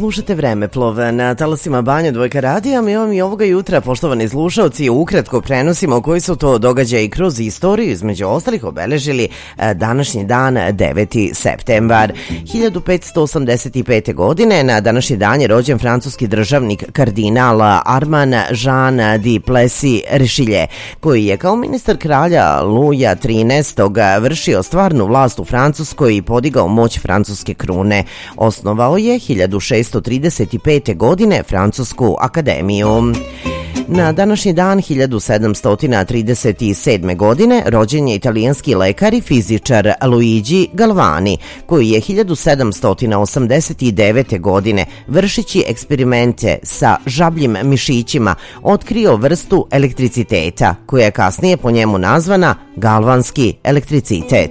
Slušate Vremeplov na talasima Banja Dvojka radija. Mi vam i ovoga jutra, poštovani slušaoci, ukratko prenosimo koji su to događaji kroz istoriju, između ostalih obeležili današnji dan 9. septembar. 1585. godine na današnji dan je rođen francuski državnik kardinal Armand Jean du Plessis-Richelieu, koji je kao ministar kralja Luja XIII vršio stvarnu vlast u Francuskoj i podigao moć francuske krune. Osnovao je 1635. godine Francusku akademiju. Na današnji dan 1737. godine rođen je italijanski lekar i fizičar Luigi Galvani, koji je 1789. godine vršići eksperimente sa žabljim mišićima otkrio vrstu elektriciteta, koja je kasnije po njemu nazvana galvanski elektricitet.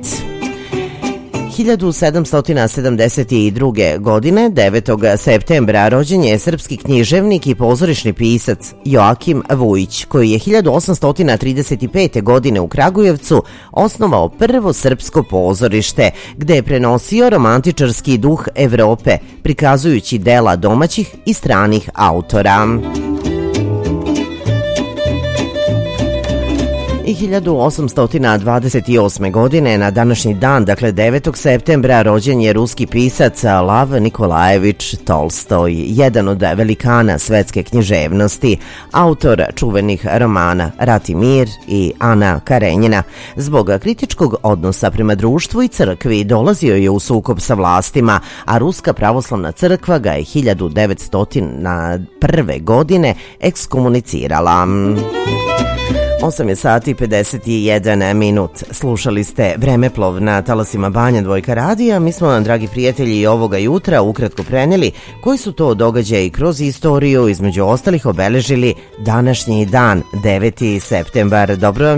1772. godine, 9. septembra, rođen je srpski književnik i pozorišni pisac Joakim Vujić, koji je 1835. godine u Kragujevcu osnovao prvo srpsko pozorište, gde je prenosio romantičarski duh Evrope, prikazujući dela domaćih i stranih autora. I 1828. godine na današnji dan, dakle 9. septembra, rođen je ruski pisac Lav Nikolajević Tolstoj, jedan od velikana svetske književnosti, autor čuvenih romana Rat i mir i Ana Karenjina. Zbog kritičkog odnosa prema društvu i crkvi dolazio je u sukob sa vlastima, a Ruska pravoslavna crkva ga je 1901. godine ekskomunicirala. 8 sati i 51 minut. Slušali ste Vremeplov na talasima Banja Dvojka radija. Mi smo vam, dragi prijatelji, i ovoga jutra ukratko preneli koji su to događaji kroz istoriju, između ostalih obeležili današnji dan 9. septembar. Dobro vam